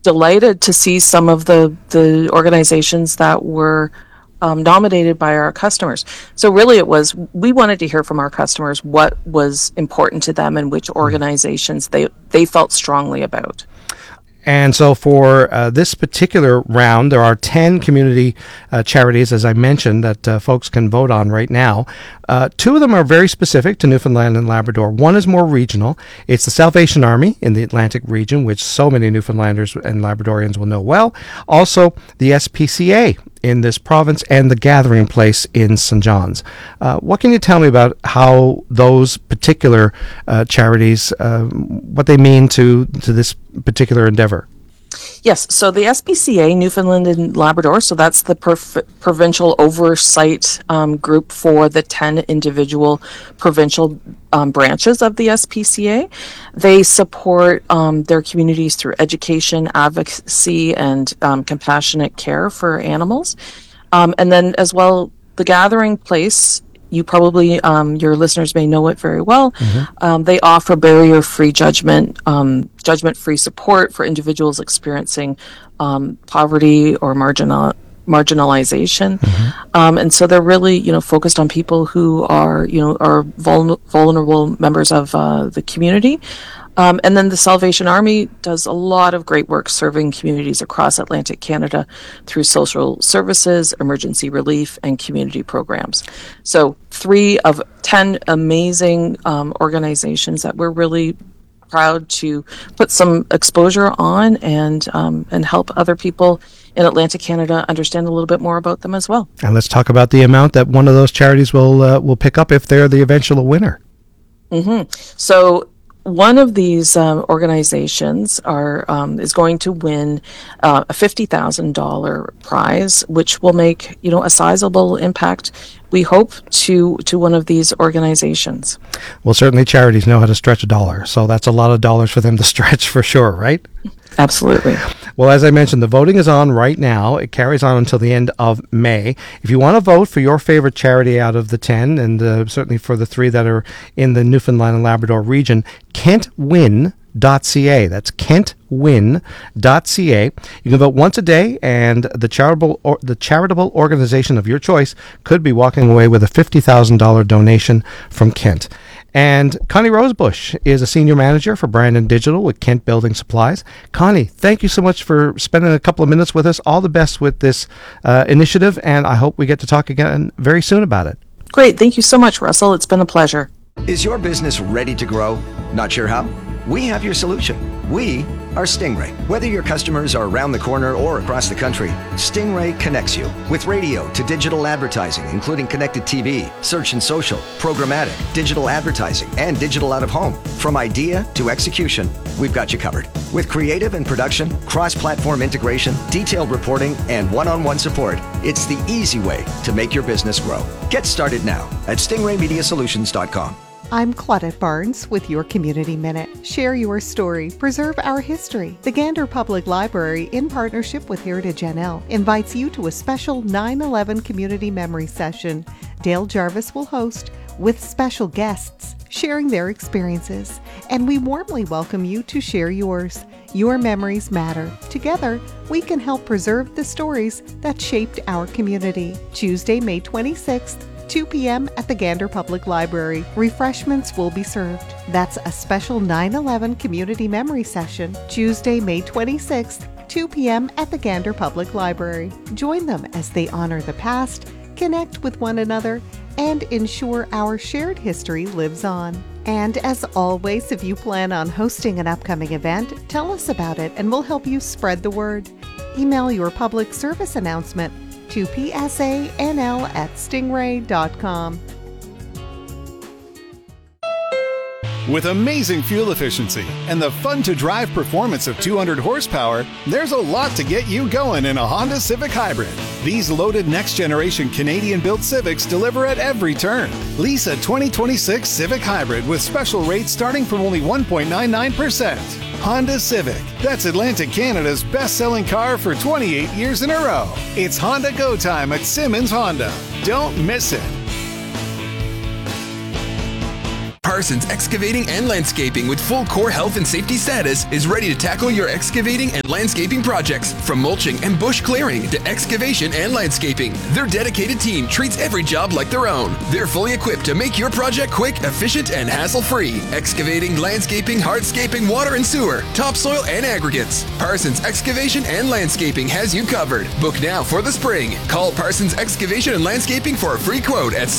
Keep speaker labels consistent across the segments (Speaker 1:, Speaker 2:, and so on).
Speaker 1: delighted to see some of the organizations that were nominated by our customers. So really we wanted to hear from our customers what was important to them and which organizations they felt strongly about.
Speaker 2: And so for this particular round, there are 10 community charities, as I mentioned, that folks can vote on right now. Two of them are very specific to Newfoundland and Labrador. One is more regional. It's the Salvation Army in the Atlantic region, which so many Newfoundlanders and Labradorians will know well. Also, the SPCA in this province, and the Gathering Place in St. John's. What can you tell me about how those particular charities, what they mean to this particular endeavor?
Speaker 1: Yes, so the SPCA, Newfoundland and Labrador, so that's the provincial oversight group for the 10 individual provincial branches of the SPCA. They support their communities through education, advocacy, and compassionate care for animals. And then as well, the Gathering Place, you probably, your listeners may know it very well. Mm-hmm. They offer barrier-free judgment-free support for individuals experiencing poverty or marginalization. Mm-hmm. And so they're really, focused on people who are vulnerable members of the community. And then the Salvation Army does a lot of great work serving communities across Atlantic Canada through social services, emergency relief, and community programs. So 3 of 10 amazing organizations that we're really proud to put some exposure on and help other people in Atlantic Canada understand a little bit more about them as well.
Speaker 2: And let's talk about the amount that one of those charities will pick up if they're the eventual winner.
Speaker 1: Mm-hmm. So one of these organizations is going to win a $50,000 prize, which will make a sizable impact, we hope, to one of these organizations.
Speaker 2: Well, certainly charities know how to stretch a dollar, so that's a lot of dollars for them to stretch for sure, right?
Speaker 1: Absolutely.
Speaker 2: Well, as I mentioned, the voting is on right now. It carries on until the end of May. If you want to vote for your favorite charity out of the 10, and certainly for the 3 that are in the Newfoundland and Labrador region, KentWin.ca. That's KentWin.ca. You can vote once a day, and the charitable organization of your choice could be walking away with a $50,000 donation from Kent. And Connie Rosebush is a senior manager for brand and digital with Kent Building Supplies. Connie, thank you so much for spending a couple of minutes with us. All the best with this initiative, and I hope we get to talk again very soon about it.
Speaker 1: Great. Thank you so much, Russell. It's been a pleasure.
Speaker 3: Is your business ready to grow? Not sure how? We have your solution. We are Stingray. Whether your customers are around the corner or across the country, Stingray connects you with radio to digital advertising, including connected TV, search and social, programmatic, digital advertising, and digital out of home. From idea to execution, we've got you covered. With creative and production, cross-platform integration, detailed reporting, and one-on-one support, it's the easy way to make your business grow. Get started now at stingraymediasolutions.com.
Speaker 4: I'm Claudette Barnes with your Community Minute. Share your story, preserve our history. The Gander Public Library, in partnership with Heritage NL, invites you to a special 9/11 community memory session. Dale Jarvis will host, with special guests sharing their experiences. And we warmly welcome you to share yours. Your memories matter. Together, we can help preserve the stories that shaped our community. Tuesday, May 26th, 2 p.m. at the Gander Public Library. Refreshments will be served. That's a special 9/11 community memory session, Tuesday, May 26th, 2 p.m. at the Gander Public Library. Join them as they honor the past, connect with one another, and ensure our shared history lives on. And as always, if you plan on hosting an upcoming event, tell us about it and we'll help you spread the word. Email your public service announcement to psanl@stingray.com.
Speaker 5: With amazing fuel efficiency and the fun-to-drive performance of 200 horsepower, there's a lot to get you going in a Honda Civic Hybrid. These loaded next-generation Canadian-built Civics deliver at every turn. Lease a 2026 Civic Hybrid with special rates starting from only 1.99%. Honda Civic. That's Atlantic Canada's best-selling car for 28 years in a row. It's Honda Go Time at Simmons Honda. Don't miss it.
Speaker 6: Parsons Excavating and Landscaping with full core health and safety status is ready to tackle your excavating and landscaping projects. From mulching and bush clearing to excavation and landscaping, their dedicated team treats every job like their own. They're fully equipped to make your project quick, efficient, and hassle-free. Excavating, landscaping, hardscaping, water and sewer, topsoil, and aggregates. Parsons Excavation and Landscaping has you covered. Book now for the spring. Call Parsons Excavation and Landscaping for a free quote at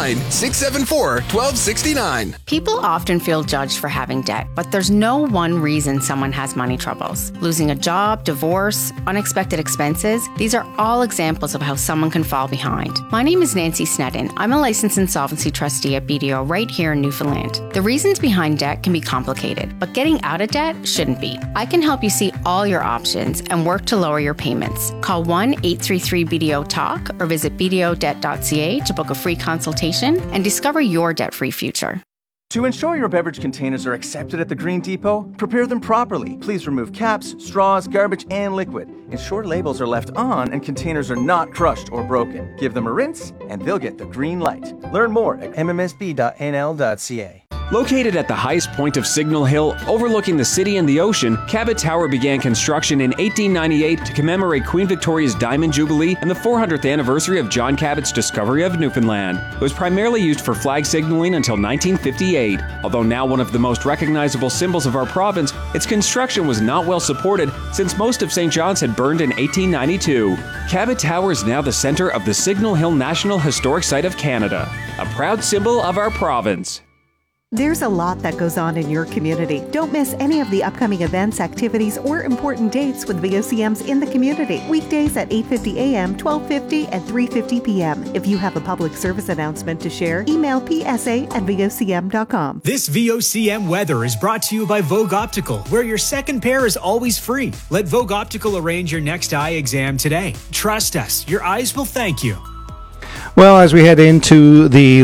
Speaker 6: 709-674-1269.
Speaker 7: People often feel judged for having debt, but there's no one reason someone has money troubles. Losing a job, divorce, unexpected expenses, these are all examples of how someone can fall behind. My name is Nancy Snedden. I'm a licensed insolvency trustee at BDO right here in Newfoundland. The reasons behind debt can be complicated, but getting out of debt shouldn't be. I can help you see all your options and work to lower your payments. Call 1-833-BDO-TALK or visit bdodebt.ca to book a free consultation and discover your debt-free future.
Speaker 8: To ensure your beverage containers are accepted at the Green Depot, prepare them properly. Please remove caps, straws, garbage, and liquid. Ensure labels are left on and containers are not crushed or broken. Give them a rinse, and they'll get the green light. Learn more at mmsb.nl.ca.
Speaker 9: Located at the highest point of Signal Hill, overlooking the city and the ocean, Cabot Tower began construction in 1898 to commemorate Queen Victoria's Diamond Jubilee and the 400th anniversary of John Cabot's discovery of Newfoundland. It was primarily used for flag signaling until 1958. Although now one of the most recognizable symbols of our province, its construction was not well supported since most of St. John's had burned in 1892. Cabot Tower is now the center of the Signal Hill National Historic Site of Canada, a proud symbol of our province.
Speaker 4: There's a lot that goes on in your community. Don't miss any of the upcoming events, activities, or important dates with VOCMs in the community. Weekdays at 8:50 a.m., 12:50, and 3:50 p.m. If you have a public service announcement to share, email psa@vocm.com.
Speaker 10: This VOCM weather is brought to you by Vogue Optical, where your second pair is always free. Let Vogue Optical arrange your next eye exam today. Trust us, your eyes will thank you.
Speaker 2: Well, as we head into the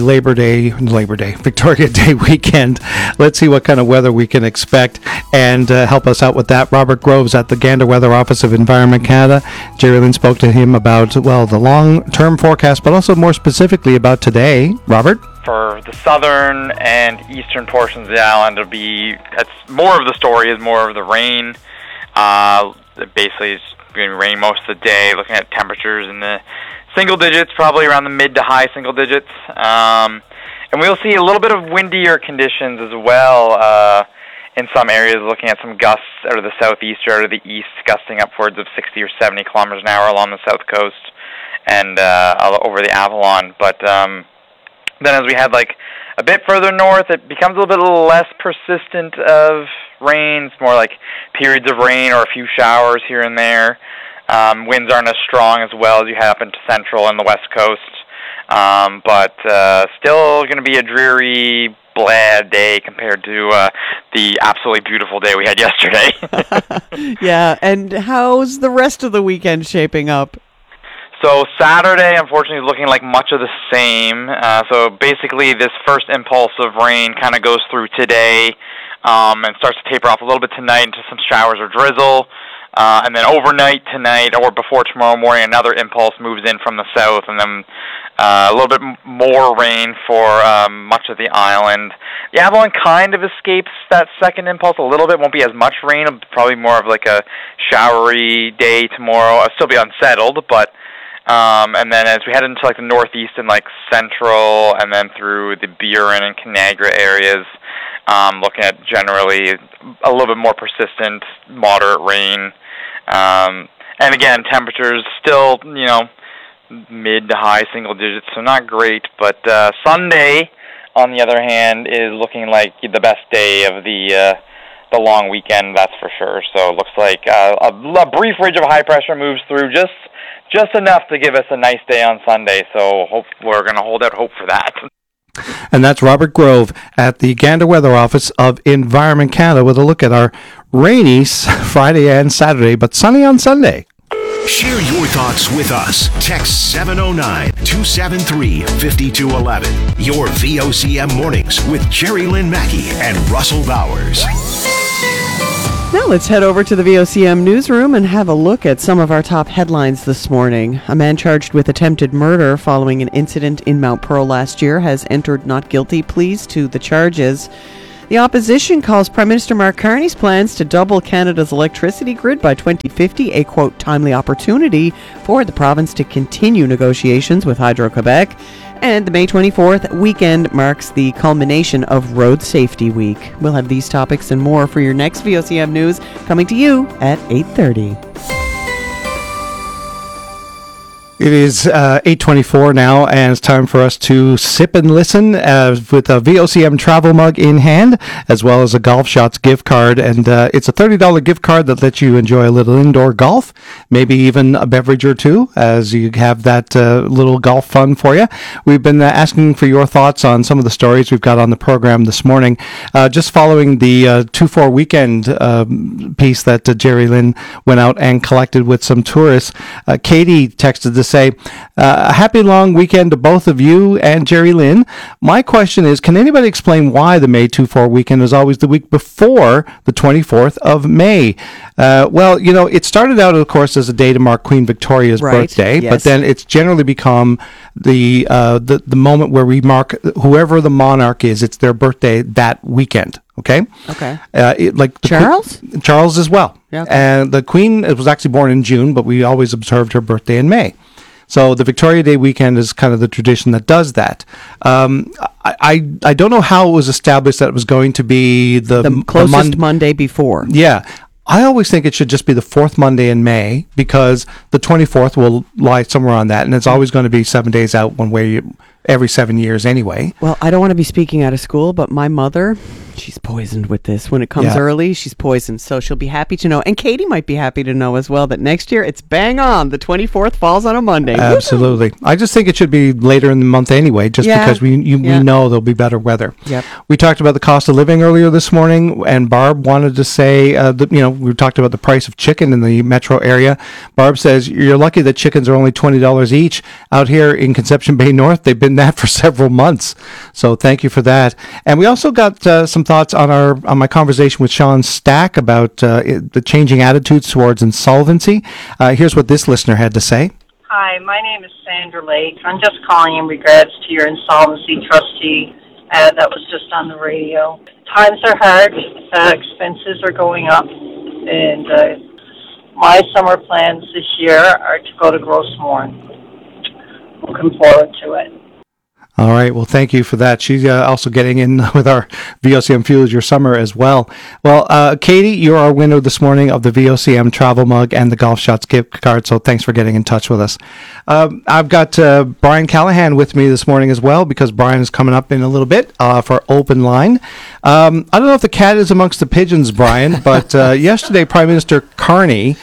Speaker 2: Victoria Day weekend, let's see what kind of weather we can expect, and help us out with that. Robert Groves at the Gander Weather Office of Environment Canada. Jerry Lynn spoke to him about, well, the long-term forecast, but also more specifically about today. Robert?
Speaker 11: For the southern and eastern portions of the island, it's more of the story is more of the rain. Basically, it's going to rain most of the day, looking at temperatures in the single digits, probably around the mid to high single digits. And we'll see a little bit of windier conditions as well in some areas, looking at some gusts out of the southeast or out of the east, gusting upwards of 60 or 70 kilometers an hour along the south coast and over the Avalon. But then as we head like a bit further north, it becomes a little bit less persistent of rain. It's more like periods of rain or a few showers here and there. Winds aren't as strong as well as you have up into central and the west coast, but still going to be a dreary, bland day compared to the absolutely beautiful day we had yesterday.
Speaker 12: Yeah, and how's the rest of the weekend shaping up?
Speaker 11: So Saturday, unfortunately, is looking like much of the same. So basically, this first impulse of rain kind of goes through today and starts to taper off a little bit tonight into some showers or drizzle. And then overnight tonight or before tomorrow morning, another impulse moves in from the south, and then a little bit more rain for much of the island. The Avalon kind of escapes that second impulse a little bit. Won't be as much rain. It'll probably more of like a showery day tomorrow. It'll still be unsettled, but and then as we head into like the northeast and like central, and then through the Burin and Canagra areas, looking at generally a little bit more persistent, moderate rain. And again, temperatures still, mid to high single digits, so not great. But Sunday, on the other hand, is looking like the best day of the long weekend, that's for sure. So it looks like a brief ridge of high pressure moves through just enough to give us a nice day on Sunday. So we're going to hold out hope for that.
Speaker 2: And that's Robert Grove at the Gander Weather Office of Environment Canada with a look at our rainy Friday and Saturday, but sunny on Sunday.
Speaker 13: Share your thoughts with us. Text 709-273-5211. Your VOCM mornings with Jerry Lynn Mackey and Russell Bowers.
Speaker 12: Now let's head over to the VOCM newsroom and have a look at some of our top headlines this morning. A man charged with attempted murder following an incident in Mount Pearl last year has entered not guilty pleas to the charges. The opposition calls Prime Minister Mark Carney's plans to double Canada's electricity grid by 2050 a, quote, timely opportunity for the province to continue negotiations with Hydro-Quebec. And the May 24th weekend marks the culmination of Road Safety Week. We'll have these topics and more for your next VOCM News coming to you at 8:30.
Speaker 2: It is 8:24 now, and it's time for us to sip and listen with a VOCM travel mug in hand, as well as a Golf Shots gift card. And it's a $30 gift card that lets you enjoy a little indoor golf, maybe even a beverage or two, as you have that little golf fun for you. We've been asking for your thoughts on some of the stories we've got on the program this morning. Just following the 2-4 weekend piece that Jerry Lynn went out and collected with some tourists, Katie texted to say, a happy long weekend to both of you and Jerry Lynn. My question is, can anybody explain why the May 2-4 weekend is always the week before the 24th of May? Well, you know, it started out, of course, as a day to mark Queen Victoria's birthday,
Speaker 12: yes.
Speaker 2: but then it's generally become the moment where we mark whoever the monarch is. It's their birthday that weekend. Okay.
Speaker 12: Charles?
Speaker 2: Charles as well.
Speaker 12: Yeah, okay.
Speaker 2: And the Queen was actually born in June, but we always observed her birthday in May. So the Victoria Day weekend is kind of the tradition that does that. I don't know how it was established that it was going to be the
Speaker 12: closest Monday before.
Speaker 2: Yeah. I always think it should just be the fourth Monday in May, because the 24th will lie somewhere on that, and it's always going to be 7 days out one way every 7 years anyway.
Speaker 12: Well, I don't want to be speaking out of school, but my mother, she's poisoned with this. When it comes early, she's poisoned. So she'll be happy to know. And Katie might be happy to know as well that next year it's bang on. The 24th falls on a Monday.
Speaker 2: Absolutely. Woo-hoo. I just think it should be later in the month anyway, just because we know there'll be better weather.
Speaker 12: Yep.
Speaker 2: We talked about the cost of living earlier this morning, and Barb wanted to say, we talked about the price of chicken in the metro area. Barb says, you're lucky that chickens are only $20 each. Out here in Conception Bay North, they've been that for several months. So thank you for that. And we also got some thoughts on my conversation with Sean Stack about the changing attitudes towards insolvency. Here's what this listener had to say.
Speaker 14: Hi, my name is Sandra Lake. I'm just calling in regards to your insolvency trustee ad that was just on the radio. Times are hard, expenses are going up, and my summer plans this year are to go to Grossmorn. Looking forward to it.
Speaker 2: All right. Well, thank you for that. She's also getting in with our VOCM Fuels Your Summer as well. Well, Katie, you're our winner this morning of the VOCM travel mug and the Golf Shots gift card. So thanks for getting in touch with us. I've got Brian Callahan with me this morning as well, because Brian is coming up in a little bit for Open Line. I don't know if the cat is amongst the pigeons, Brian, but yesterday Prime Minister Carney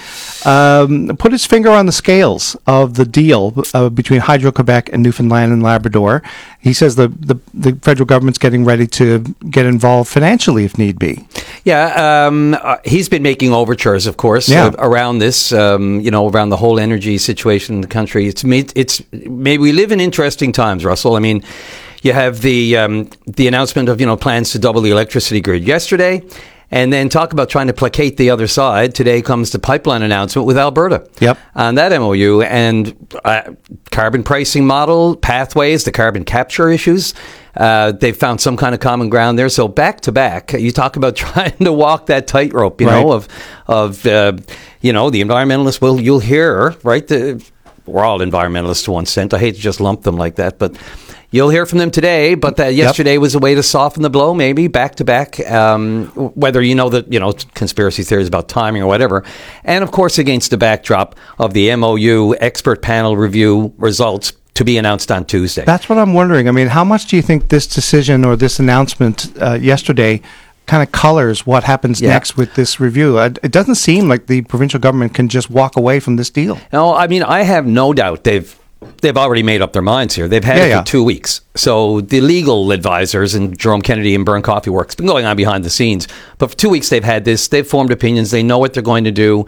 Speaker 2: put his finger on the scales of the deal between Hydro-Quebec and Newfoundland and Labrador. He says the federal government's getting ready to get involved financially if need be.
Speaker 15: Yeah, he's been making overtures, of course, around this, around the whole energy situation in the country. Maybe we live in interesting times, Russell. I mean, you have the announcement of, plans to double the electricity grid yesterday. And then talk about trying to placate the other side. Today comes the pipeline announcement with Alberta.
Speaker 2: Yep.
Speaker 15: On that MOU and carbon pricing model, pathways, the carbon capture issues. They've found some kind of common ground there. So back to back, you talk about trying to walk that tightrope, the environmentalists. Well, you'll hear, right? We're all environmentalists to one extent. I hate to just lump them like that, but you'll hear from them today, but that yesterday was a way to soften the blow, maybe, back to back, whether conspiracy theories about timing or whatever. And, of course, against the backdrop of the MOU expert panel review results to be announced on Tuesday.
Speaker 2: That's what I'm wondering. I mean, how much do you think this decision or this announcement yesterday kind of colors what happens next with this review? It doesn't seem like the provincial government can just walk away from this deal.
Speaker 15: No, I mean, I have no doubt they've already made up their minds here. They've had it for 2 weeks. So the legal advisors and Jerome Kennedy and Burn Coffee Works been going on behind the scenes. But for 2 weeks they've had this. They've formed opinions. They know what they're going to do.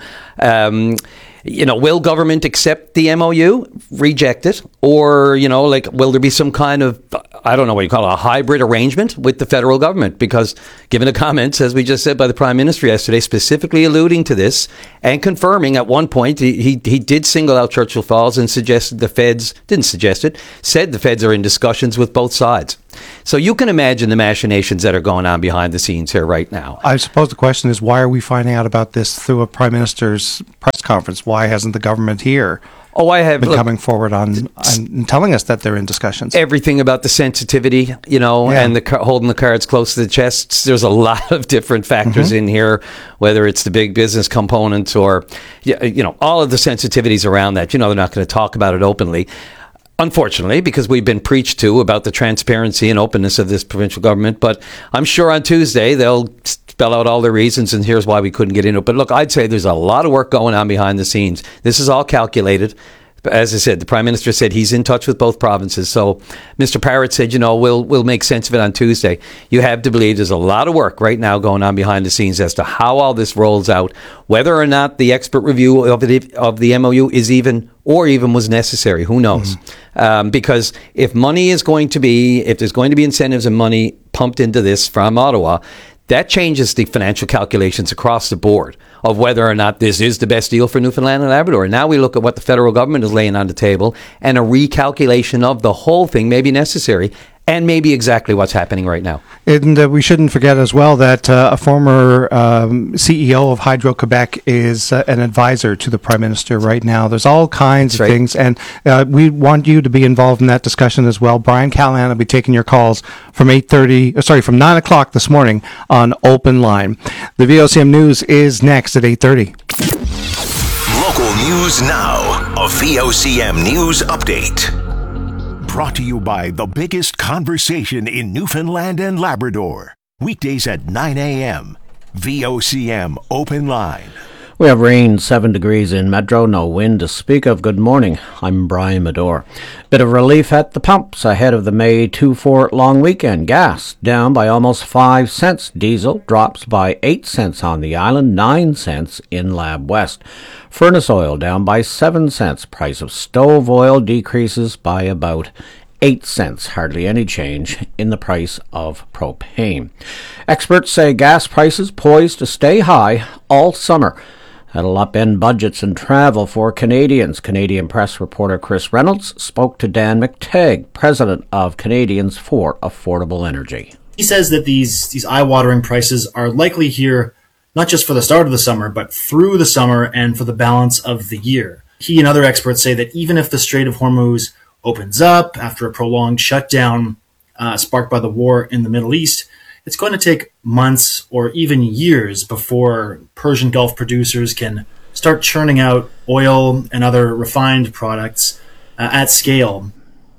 Speaker 15: Will government accept the MOU, reject it, or, will there be some kind of, I don't know what you call it, a hybrid arrangement with the federal government? Because given the comments, as we just said, by the Prime Minister yesterday, specifically alluding to this and confirming at one point, he did single out Churchill Falls and suggested the feds, said the feds are in discussions with both sides. So you can imagine the machinations that are going on behind the scenes here right now.
Speaker 2: I suppose the question is, why are we finding out about this through a Prime Minister's press conference? Why hasn't the government here coming forward on telling us that they're in discussions?
Speaker 15: Everything about the sensitivity, and holding the cards close to the chest. There's a lot of different factors in here, whether it's the big business components or, all of the sensitivities around that. They're not going to talk about it openly. Unfortunately, because we've been preached to about the transparency and openness of this provincial government. But I'm sure on Tuesday they'll spell out all the reasons, and here's why we couldn't get into it. But look, I'd say there's a lot of work going on behind the scenes. This is all calculated. As I said, the Prime Minister said he's in touch with both provinces. So Mr. Parrott said, we'll make sense of it on Tuesday. You have to believe there's a lot of work right now going on behind the scenes as to how all this rolls out, whether or not the expert review of the MOU is even was necessary. Who knows? Because if there's going to be incentives and money pumped into this from Ottawa, that changes the financial calculations across the board of whether or not this is the best deal for Newfoundland and Labrador. Now we look at what the federal government is laying on the table, and a recalculation of the whole thing may be necessary, and maybe exactly what's happening right now.
Speaker 2: And we shouldn't forget as well that a former CEO of Hydro-Quebec is an advisor to the Prime Minister right now. There's all kinds of things, and we want you to be involved in that discussion as well. Brian Callahan will be taking your calls from 9 o'clock this morning on Open Line. The VOCM News is next at 8:30.
Speaker 13: Local news now. A VOCM News Update. Brought to you by the biggest conversation in Newfoundland and Labrador. Weekdays at 9 a.m. VOCM Open Line.
Speaker 16: We have rain, 7 degrees in Metro, no wind to speak of. Good morning, I'm Brian Medore. Bit of relief at the pumps ahead of the May 2-4 long weekend. Gas down by almost 5 cents. Diesel drops by 8 cents on the island, 9 cents in Lab West. Furnace oil down by 7 cents. Price of stove oil decreases by about 8 cents, hardly any change in the price of propane. Experts say gas prices poised to stay high all summer. That'll upend budgets and travel for Canadians. Canadian Press reporter Chris Reynolds spoke to Dan McTagg, president of Canadians for Affordable Energy.
Speaker 17: He says that these eye-watering prices are likely here not just for the start of the summer, but through the summer and for the balance of the year. He and other experts say that even if the Strait of Hormuz opens up after a prolonged shutdown sparked by the war in the Middle East, it's going to take months or even years before Persian Gulf producers can start churning out oil and other refined products at scale.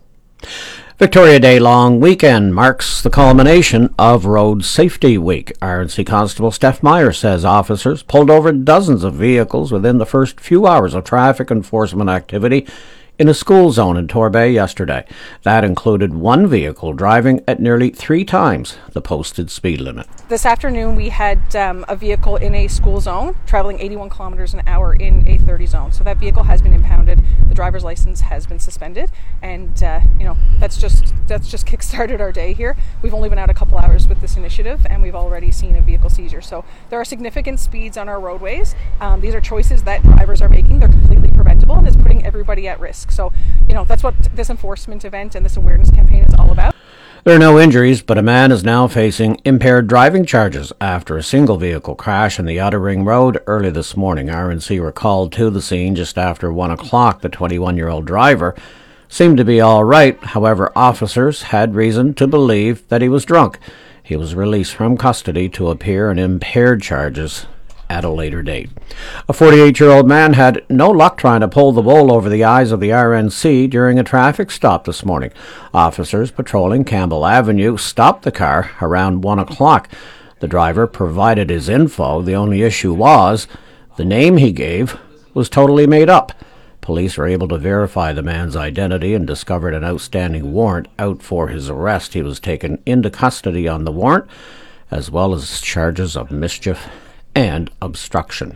Speaker 16: Victoria Day long weekend marks the culmination of Road Safety Week. RNC Constable Steph Meyer says officers pulled over dozens of vehicles within the first few hours of traffic enforcement activity in a school zone in Torbay yesterday. That included one vehicle driving at nearly 3 times the posted speed limit.
Speaker 18: This afternoon we had a vehicle in a school zone traveling 81 kilometers an hour in a 30 zone. So that vehicle has been impounded. The driver's license has been suspended, and that's just kick-started our day here. We've only been out a couple hours with this initiative, and we've already seen a vehicle seizure. So there are significant speeds on our roadways. These are choices that drivers are making. They're completely preventable, and it's putting everybody at risk. So, that's what this enforcement event and this awareness campaign is all about.
Speaker 16: There are no injuries, but a man is now facing impaired driving charges after a single vehicle crash in the Outer Ring Road early this morning. RNC were called to the scene just after 1 o'clock. The 21-year-old driver seemed to be all right. However, officers had reason to believe that he was drunk. He was released from custody to appear on impaired charges at a later date. A 48-year-old man had no luck trying to pull the wool over the eyes of the RNC during a traffic stop this morning. Officers patrolling Campbell Avenue stopped the car around 1 o'clock. The driver provided his info. The only issue was the name he gave was totally made up. Police were able to verify the man's identity and discovered an outstanding warrant out for his arrest. He was taken into custody on the warrant, as well as charges of mischief and obstruction.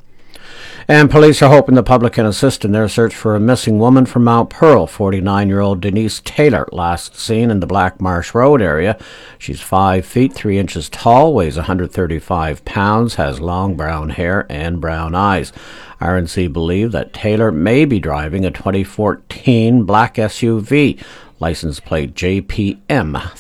Speaker 16: And police are hoping the public can assist in their search for a missing woman from Mount Pearl, 49-year-old Denise Taylor, last seen in the Black Marsh Road area. She's 5 feet 3 inches tall, weighs 135 pounds, has long brown hair and brown eyes. RNC believe that Taylor may be driving a 2014 black SUV, license plate JPM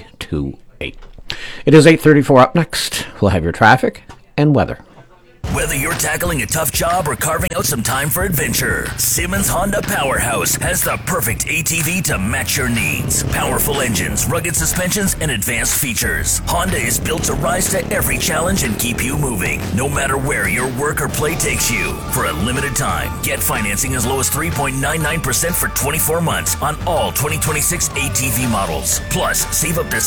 Speaker 16: 328. It is 8:34. Up next, we'll have your traffic and weather.
Speaker 19: Whether you're tackling a tough job or carving out some time for adventure, Simmons Honda Powerhouse has the perfect ATV to match your needs. Powerful engines, rugged suspensions, and advanced features. Honda is built to rise to every challenge and keep you moving, no matter where your work or play takes you. For a limited time, get financing as low as 3.99% for 24 months on all 2026 ATV models. Plus, save up to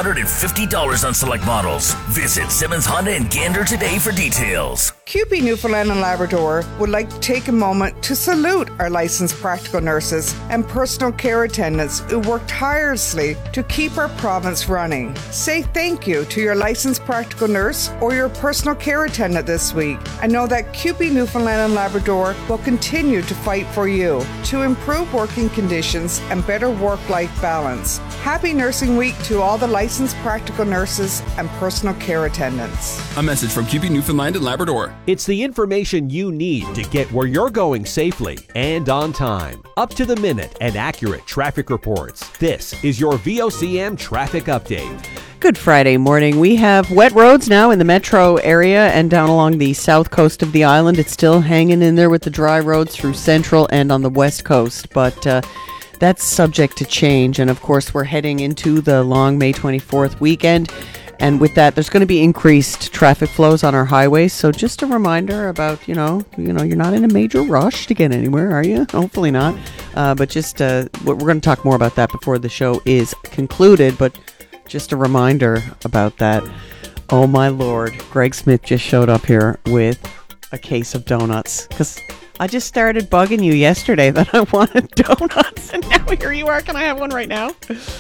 Speaker 19: $750 on select models. Visit Simmons Honda in Gander today for details.
Speaker 20: CUPE Newfoundland and Labrador would like to take a moment to salute our licensed practical nurses and personal care attendants who work tirelessly to keep our province running. Say thank you to your licensed practical nurse or your personal care attendant this week, and know that CUPE Newfoundland and Labrador will continue to fight for you to improve working conditions and better work-life balance. Happy Nursing Week to all the licensed practical nurses and personal care attendants.
Speaker 6: A message from CUPE Newfoundland and Labrador.
Speaker 21: It's the information you need to get where you're going safely and on time. Up to the minute and accurate traffic reports. This is your VOCM Traffic Update.
Speaker 12: Good Friday morning. We have wet roads now in the metro area and down along the south coast of the island. It's still hanging in there with the dry roads through central and on the west coast, but that's subject to change. And of course, we're heading into the long May 24th weekend. And with that, there's going to be increased traffic flows on our highways. So just a reminder about, you're not in a major rush to get anywhere, are you? Hopefully not. But just, we're going to talk more about that before the show is concluded. But just a reminder about that. Oh, my Lord. Greg Smith just showed up here with a case of donuts. Because I just started bugging you yesterday that I wanted donuts. And now here you are. Can I have one right now?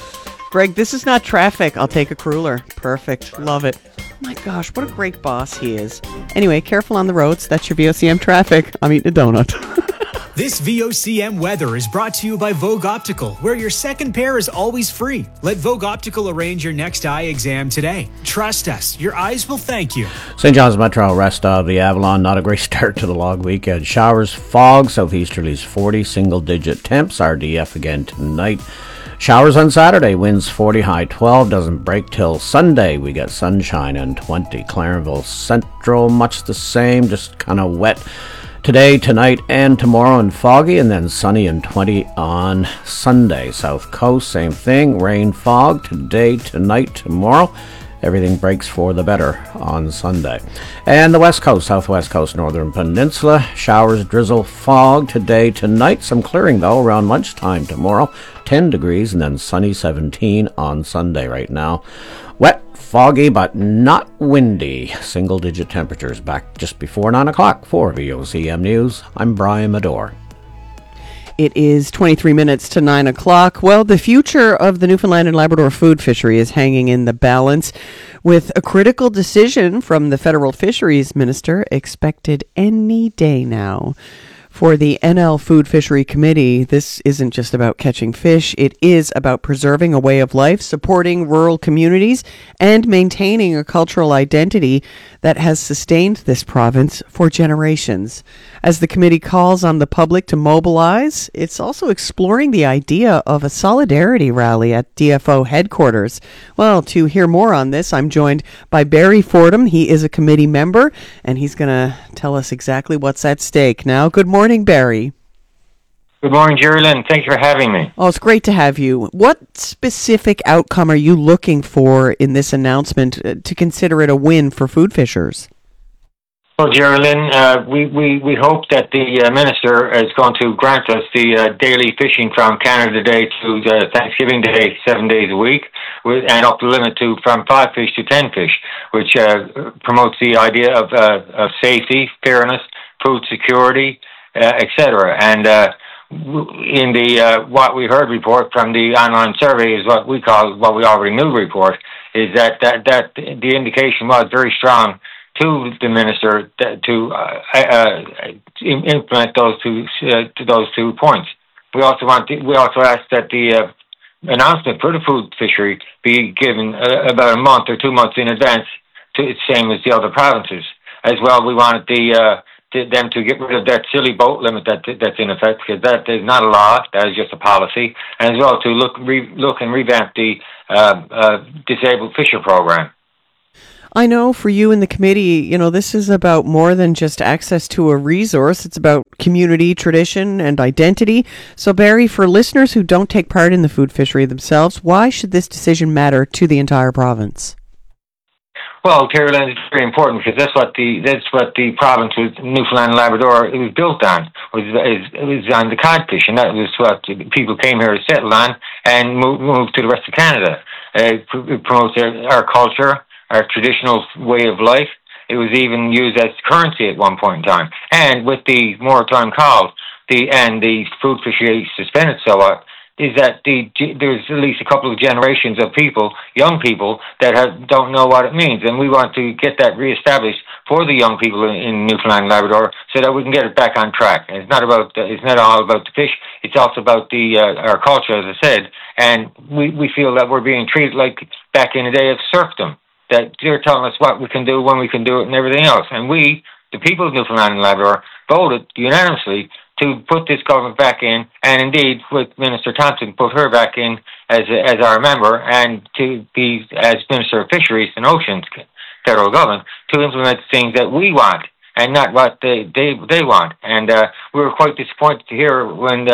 Speaker 12: Greg, this is not traffic. I'll take a cruller. Perfect. Love it. Oh my gosh, what a great boss he is. Anyway, careful on the roads. That's your VOCM traffic. I'm eating a donut.
Speaker 10: This VOCM weather is brought to you by Vogue Optical, where your second pair is always free. Let Vogue Optical arrange your next eye exam today. Trust us, your eyes will thank you.
Speaker 16: St. John's Metro, rest of the Avalon, not a great start to the long weekend. Showers, fog, southeasterlies 40, single-digit temps, RDF again tonight. Showers on Saturday, winds 40, high 12, doesn't break till Sunday. We get sunshine and 20. Clarenville Central, much the same, just kind of wet today, tonight, and tomorrow, and foggy, and then sunny and 20 on Sunday. South Coast, same thing, rain, fog, today, tonight, tomorrow. Everything breaks for the better on Sunday. And the West Coast, Southwest Coast, Northern Peninsula, showers, drizzle, fog today, tonight. Some clearing, though, around lunchtime tomorrow. 10 degrees and then sunny 17 on Sunday right now. Wet, foggy, but not windy. Single-digit temperatures back just before 9 o'clock for VOCM News. I'm Brian Medore.
Speaker 12: It is 23 minutes to 9 o'clock. Well, the future of the Newfoundland and Labrador food fishery is hanging in the balance, with a critical decision from the federal fisheries minister expected any day now. For the NL Food Fishery Committee, this isn't just about catching fish. It is about preserving a way of life, supporting rural communities, and maintaining a cultural identity that has sustained this province for generations. As the committee calls on the public to mobilize, it's also exploring the idea of a solidarity rally at DFO headquarters. Well, to hear more on this, I'm joined by Barry Fordham. He is a committee member, and he's going to tell us exactly what's at stake. Now, good morning, Barry.
Speaker 22: Good morning, Geraldine. Thank you for having me.
Speaker 12: Oh, it's great to have you. What specific outcome are you looking for in this announcement to consider it a win for food fishers?
Speaker 22: Well, Geraldine, we hope that the minister is going to grant us the daily fishing from Canada Day to Thanksgiving Day, 7 days a week, and up the limit to from 5 fish to 10 fish, which promotes the idea of safety, fairness, food security, etc. And in the what we heard report from the online survey is what we already knew report, is that the indication was very strong to the minister to implement those two points. We also asked that the announcement for the food fishery be given about a month or 2 months in advance, to same as the other provinces. As well, we wanted them to get rid of that silly boat limit that's in effect, because that is not a law, that is just a policy, and as well to look and revamp the disabled fisher program.
Speaker 12: I know for you in the committee, this is about more than just access to a resource. It's about community, tradition, and identity. So, Barry, for listeners who don't take part in the food fishery themselves, why should this decision matter to the entire province?
Speaker 22: Well, Carolyn, it's very important because that's what the province of Newfoundland and Labrador it was built on. It was on the cod fish, and that was what people came here to settle on and moved to the rest of Canada. It promotes our culture, our traditional way of life. It was even used as currency at one point in time. And with the moratorium called, and the food fishery suspended somewhat, is that there's at least a couple of generations of people, young people, that don't know what it means. And we want to get that reestablished for the young people in Newfoundland and Labrador so that we can get it back on track. And it's not all about the fish. It's also about our culture, as I said. And we feel that we're being treated like back in the day of serfdom, that they're telling us what we can do, when we can do it, and everything else. And we, the people of Newfoundland and Labrador, voted unanimously to put this government back in, and indeed, with Minister Thompson, put her back in as our member, and to be as Minister of Fisheries and Oceans, federal government, to implement things that we want and not what they want. And we were quite disappointed to hear when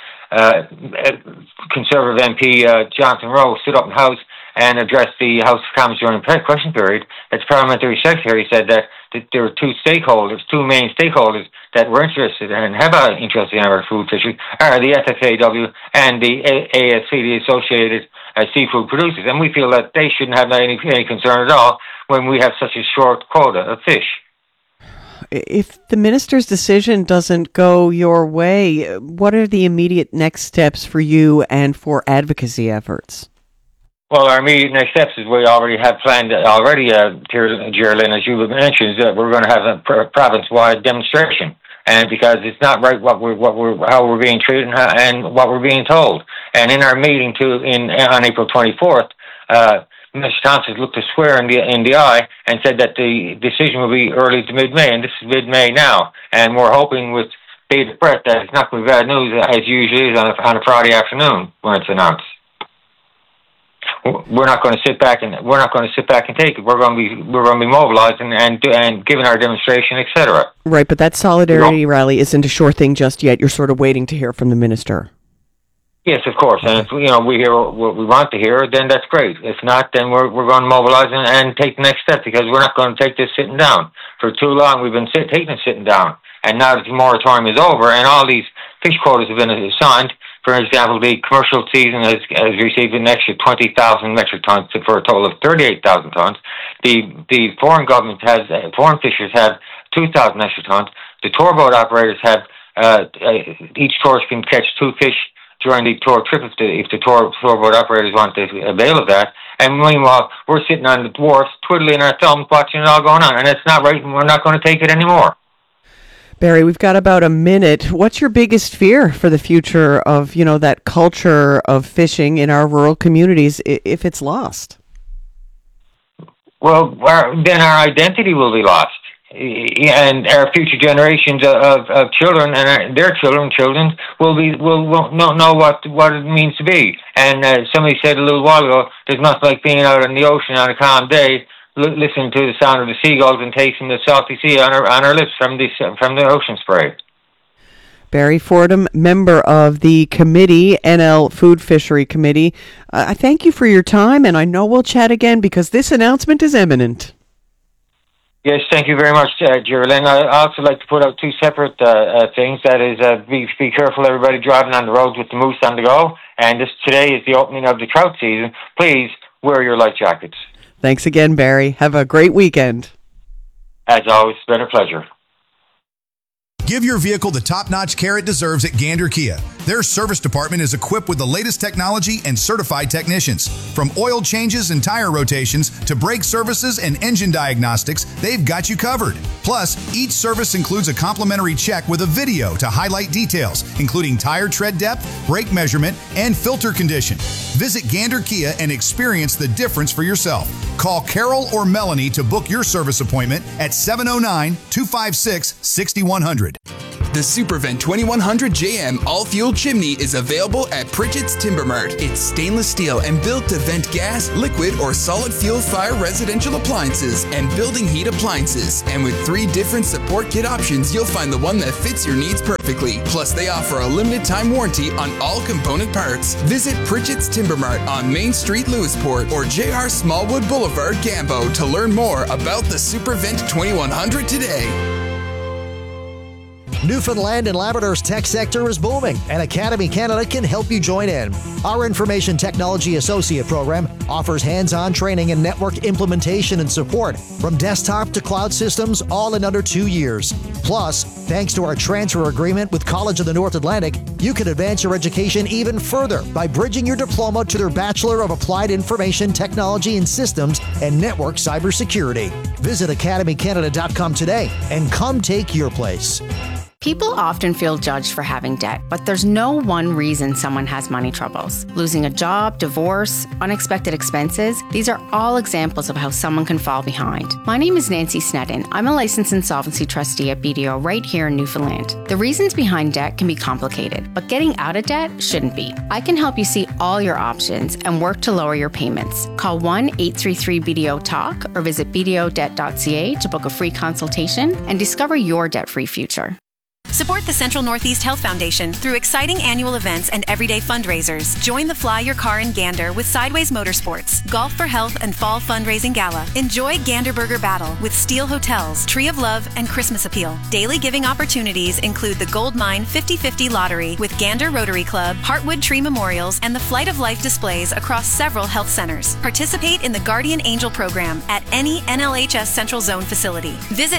Speaker 22: Conservative MP Jonathan Rowe stood up in the House and addressed the House of Commons during the question period. As Parliamentary Secretary said that there were two main stakeholders that were interested and have an interest in our food fishery are the FFAW and the ASC, the Associated Seafood Producers. And we feel that they shouldn't have any concern at all when we have such a short quota of fish.
Speaker 12: If the minister's decision doesn't go your way, what are the immediate next steps for you and for advocacy efforts?
Speaker 22: Well, our immediate next steps is we already have planned Geraldine, as you mentioned, that we're going to have a province-wide demonstration, and because it's not right how we're being treated and what we're being told. And in our meeting on April 24th, Mr. Thompson looked us square in the eye and said that the decision will be early to mid-May, and this is mid-May now, and we're hoping with bated breath that it's not going to be bad news as usually is on a Friday afternoon when it's announced. We're not going to sit back and take it. We're going to be mobilizing and giving our demonstration, etc.
Speaker 12: Right, but that solidarity rally isn't a sure thing just yet. You're sort of waiting to hear from the minister.
Speaker 22: Yes, of course. And if we hear what we want to hear, then that's great. If not, then we're going to mobilize and take the next step, because we're not going to take this sitting down. For too long, we've been taking it sitting down, and now that the moratorium is over and all these fish quotas have been assigned. For example, the commercial season has received an extra 20,000 metric tons for a total of 38,000 tons. The foreign government foreign fishers have 2,000 extra tons. The tour boat operators have each tourist can catch 2 fish during the tour trip if the tour boat operators want to avail of that. And meanwhile, we're sitting on the wharf, twiddling our thumbs, watching it all going on, and it's not right, and we're not going to take it anymore.
Speaker 12: Barry, we've got about a minute. What's your biggest fear for the future of, that culture of fishing in our rural communities if it's lost?
Speaker 22: Well, then our identity will be lost. And our future generations of children and their children will not know what it means to be. And somebody said a little while ago, there's nothing like being out in the ocean on a calm day, listening to the sound of the seagulls and tasting the salty sea on our lips from the ocean spray.
Speaker 12: Barry Fordham, member of the committee, NL Food Fishery Committee. I thank you for your time, and I know we'll chat again because this announcement is imminent.
Speaker 22: Yes, thank you very much, Geraldine. I also like to put out 2 separate things. That is, be careful, everybody driving on the roads with the moose on the go. And today is the opening of the trout season. Please wear your life jackets.
Speaker 12: Thanks again, Barry. Have a great weekend.
Speaker 22: As always, it's been a pleasure.
Speaker 1: Give your vehicle the top-notch care it deserves at Gander Kia. Their service department is equipped with the latest technology and certified technicians. From oil changes and tire rotations to brake services and engine diagnostics, they've got you covered. Plus, each service includes a complimentary check with a video to highlight details, including tire tread depth, brake measurement, and filter condition. Visit Gander Kia and experience the difference for yourself. Call Carol or Melanie to book your service appointment at 709-256-6100.
Speaker 6: The Supervent 2100 JM all-fuel chimney is available at Pritchett's Timber Mart. It's stainless steel and built to vent gas, liquid, or solid fuel fire residential appliances and building heat appliances. And with 3 different support kit options, you'll find the one that fits your needs perfectly. Plus, they offer a limited time warranty on all component parts. Visit Pritchett's Timber Mart on Main Street, Lewisport, or JR Smallwood Boulevard, Gambo to learn more about the Supervent 2100 today.
Speaker 3: Newfoundland and Labrador's tech sector is booming, and Academy Canada can help you join in. Our Information Technology Associate program offers hands-on training in network implementation and support, from desktop to cloud systems, all in under 2 years. Plus, thanks to our transfer agreement with College of the North Atlantic, you can advance your education even further by bridging your diploma to their Bachelor of Applied Information Technology and Systems and Network Cybersecurity. Visit academycanada.com today and come take your place.
Speaker 7: People often feel judged for having debt, but there's no one reason someone has money troubles. Losing a job, divorce, unexpected expenses, these are all examples of how someone can fall behind. My name is Nancy Sneddon. I'm a licensed insolvency trustee at BDO right here in Newfoundland. The reasons behind debt can be complicated, but getting out of debt shouldn't be. I can help you see all your options and work to lower your payments. Call 1-833-BDO-TALK or visit bdodebt.ca to book a free consultation and discover your debt-free future.
Speaker 23: Support the Central Northeast Health Foundation through exciting annual events and everyday fundraisers. Join the Fly Your Car in Gander with Sideways Motorsports, Golf for Health and Fall Fundraising Gala. Enjoy Gander Burger Battle with Steel Hotels, Tree of Love, and Christmas Appeal. Daily giving opportunities include the Gold Mine 50/50 Lottery with Gander Rotary Club, Heartwood Tree Memorials, and the Flight of Life displays across several health centers. Participate in the Guardian Angel program at any NLHS Central Zone facility. Visit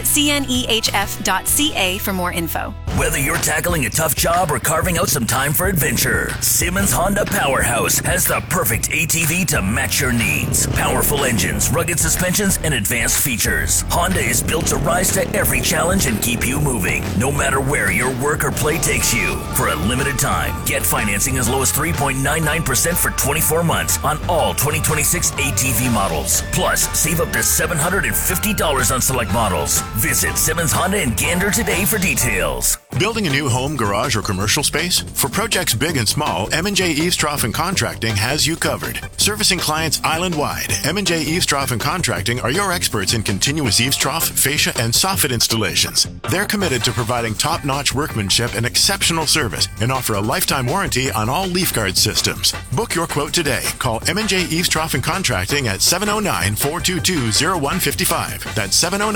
Speaker 23: cnehf.ca for more info.
Speaker 19: Whether you're tackling a tough job or carving out some time for adventure, Simmons Honda Powerhouse has the perfect ATV to match your needs. Powerful engines, rugged suspensions, and advanced features. Honda is built to rise to every challenge and keep you moving, no matter where your work or play takes you. For a limited time, get financing as low as 3.99% for 24 months on all 2026 ATV models. Plus, save up to $750 on select models. Visit Simmons Honda in Gander today for details.
Speaker 24: Building a new home, garage, or commercial space? For projects big and small, M&J Eavestrough and Contracting has you covered. Servicing clients island-wide, M&J Eavestrough and Contracting are your experts in continuous eavestrough, fascia, and soffit installations. They're committed to providing top-notch workmanship and exceptional service and offer a lifetime warranty on all leaf guard systems. Book your quote today. Call M&J Eavestrough and Contracting at 709-422-0155. That's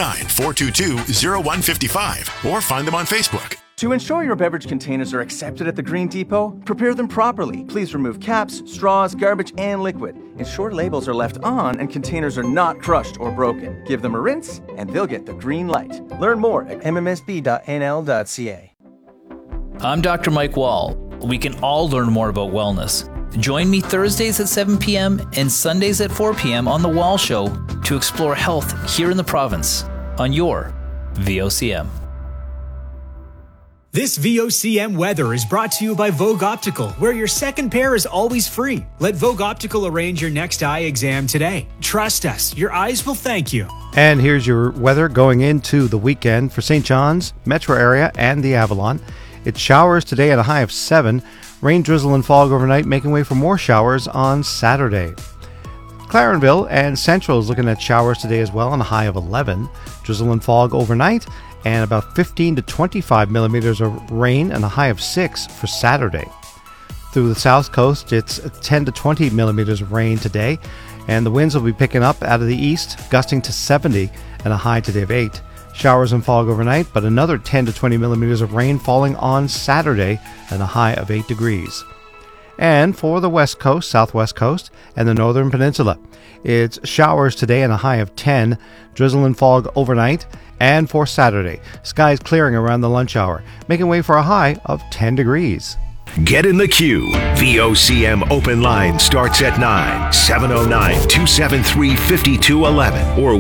Speaker 24: 709-422-0155. Or find them on Facebook.
Speaker 8: To ensure your beverage containers are accepted at the Green Depot, prepare them properly. Please remove caps, straws, garbage, and liquid. Ensure labels are left on and containers are not crushed or broken. Give them a rinse and they'll get the green light. Learn more at mmsb.nl.ca.
Speaker 25: I'm Dr. Mike Wall. We can all learn more about wellness. Join me Thursdays at 7 p.m. and Sundays at 4 p.m. on The Wall Show to explore health here in the province on your VOCM.
Speaker 10: This VOCM weather is brought to you by Vogue Optical, where your second pair is always free. Let Vogue Optical arrange your next eye exam today. Trust us, your eyes will thank you.
Speaker 2: And here's your weather going into the weekend for St. John's, metro area, and the Avalon. It's showers today at a high of 7. Rain, drizzle, and fog overnight, making way for more showers on Saturday. Clarenville and Central is looking at showers today as well on a high of 11. Drizzle and fog overnight, and about 15 to 25 millimeters of rain and a high of 6 for Saturday. Through the south coast, it's 10 to 20 millimeters of rain today, and the winds will be picking up out of the east, gusting to 70 and a high today of 8. Showers and fog overnight, but another 10 to 20 millimeters of rain falling on Saturday and a high of 8 degrees. And for the west coast, southwest coast, and the northern peninsula, it's showers today and a high of 10, drizzle and fog overnight, And for Saturday, skies clearing around the lunch hour, making way for a high of 10 degrees.
Speaker 13: Get in the queue. VOCM open line starts at 9, 709-273-5211 or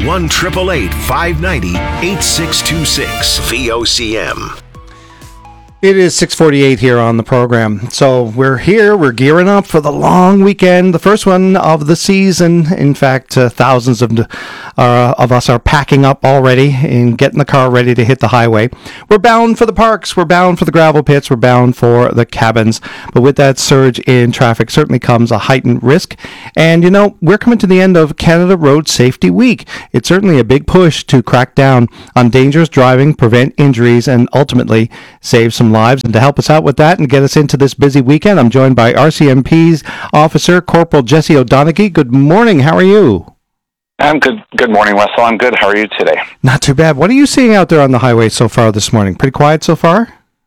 Speaker 13: 1-888-590-8626. VOCM.
Speaker 2: It is 6:48 here on the program. So we're here. We're gearing up for the long weekend, the first one of the season. In fact, thousands of us are packing up already and getting the car ready to hit the highway. We're bound for the parks. We're bound for the gravel pits. We're bound for the cabins. But with that surge in traffic certainly comes a heightened risk. And, you know, we're coming to the end of Canada Road Safety Week. It's certainly a big push to crack down on dangerous driving, prevent injuries, and ultimately save some lives. And to help us out with that and get us into this busy weekend, I'm joined by RCMP's Officer Corporal Jesse O'Donoghue. Good morning. How are you?
Speaker 4: I'm good. Good morning, Russell. I'm good. How are you today?
Speaker 2: Not too bad. What are you seeing out there on the highway so far this morning? Pretty quiet so far?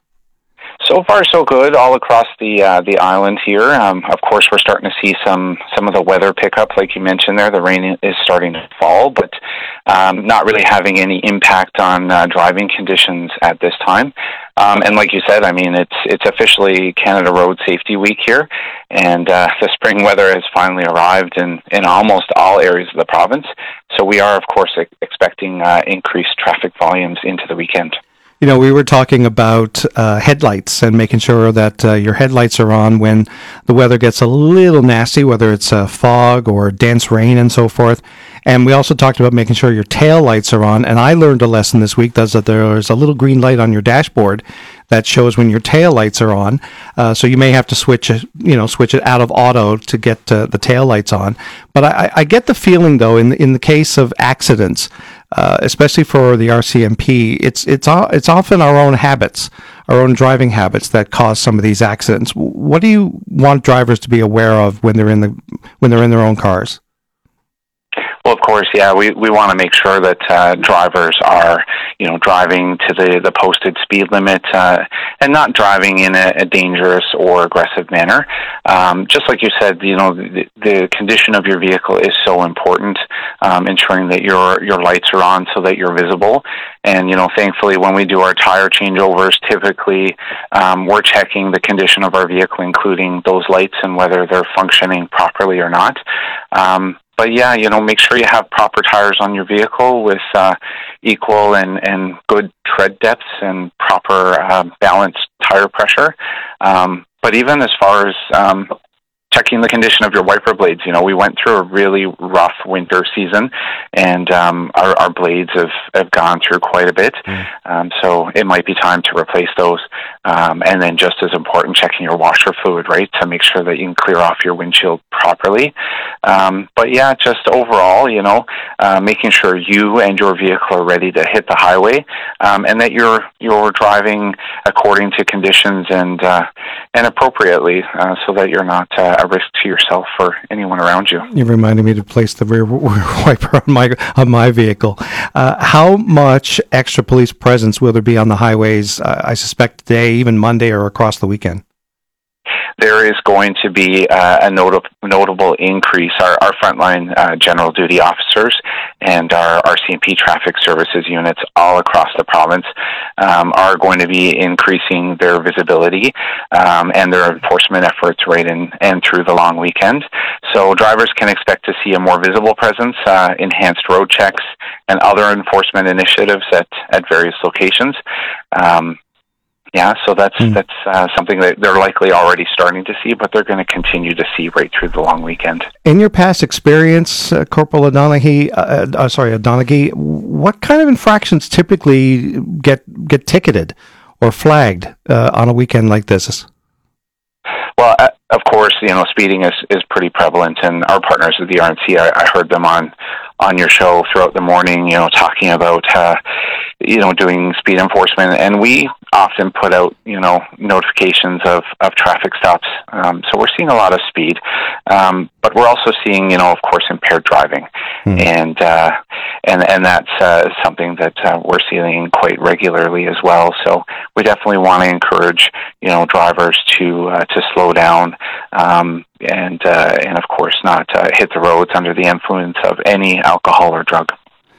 Speaker 4: So far, so good. All across the island here. Of course, we're starting to see some of the weather pick up, like you mentioned there. The rain is starting to fall, but not really having any impact on driving conditions at this time. And like you said, I mean, it's officially Canada Road Safety Week here, and the spring weather has finally arrived in almost all areas of the province. So we are, of course, expecting increased traffic volumes into the weekend.
Speaker 2: You know, we were talking about headlights and making sure that your headlights are on when the weather gets a little nasty, whether it's fog or dense rain and so forth. And we also talked about making sure your tail lights are on. And I learned a lesson this week that there's a little green light on your dashboard that shows when your tail lights are on. So you may have to switch it out of auto to get the tail lights on. But I get the feeling, though, in the case of accidents, especially for the RCMP, it's often our own habits, our own driving habits that cause some of these accidents. What do you want drivers to be aware of when they're in their own cars?
Speaker 4: Well, of course, yeah, we want to make sure that drivers are, driving to the posted speed limit and not driving in a dangerous or aggressive manner. Just like you said, the condition of your vehicle is so important, ensuring that your lights are on so that you're visible. And, thankfully, when we do our tire changeovers, typically we're checking the condition of our vehicle, including those lights and whether they're functioning properly or not. But yeah, make sure you have proper tires on your vehicle with equal and good tread depths and proper balanced tire pressure. But even as far as checking the condition of your wiper blades, we went through a really rough winter season, and our blades have gone through quite a bit. So it might be time to replace those. And then just as important, checking your washer fluid, right, to make sure that you can clear off your windshield properly. But yeah, just overall, making sure you and your vehicle are ready to hit the highway, and that you're driving according to conditions and appropriately, so that you're not a risk to yourself or anyone around you.
Speaker 2: You reminded me to place the rear wiper on my vehicle. How much extra police presence will there be on the highways, I suspect today, even Monday or across the weekend?
Speaker 4: There is going to be a notable increase. Our frontline general duty officers and our RCMP traffic services units all across the province are going to be increasing their visibility and their enforcement efforts right in and through the long weekend. So drivers can expect to see a more visible presence, enhanced road checks, and other enforcement initiatives at various locations. Yeah, so that's something that they're likely already starting to see, but they're going to continue to see right through the long weekend.
Speaker 2: In your past experience, Corporal O'Donoghue, what kind of infractions typically get ticketed or flagged on a weekend like this?
Speaker 4: Well, of course, speeding is pretty prevalent, and our partners at the RNC, I heard them on your show throughout the morning, talking about, doing speed enforcement, and we often put out, notifications of traffic stops. So we're seeing a lot of speed, but we're also seeing, of course, impaired driving, and that's something that we're seeing quite regularly as well. So we definitely want to encourage, drivers to slow down, and of course not hit the roads under the influence of any alcohol or drug.